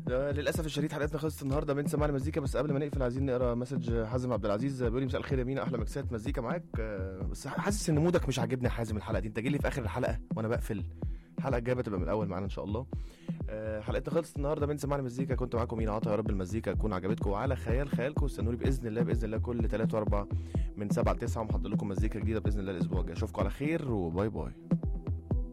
للاسف الشديد حلقتنا خلصت النهارده من سماع المزيكا، بس قبل ما نقفل عايزين نقرا مسج حازم عبد العزيز بيقول لي مساء الخير يا مينا، احلى مكسات مزيكا معاك. بس حاسس ان مودك مش عاجبني يا حازم الحلقه دي، انت جاي لي في اخر الحلقه وانا بقفل. الحلقه الجايه تبقى من الاول معانا ان شاء الله. حلقتنا خلصت النهارده من سماع المزيكا، كنت معاكم مينا عطا. يا رب المزيكا تكون عجبتكم وعلى خيالكم. استنوني باذن الله كل 3 و4 من 7 ل 9 ومحضر لكم مزيكا جديده باذن الله الاسبوع الجاي. اشوفكم على خير وباي باي.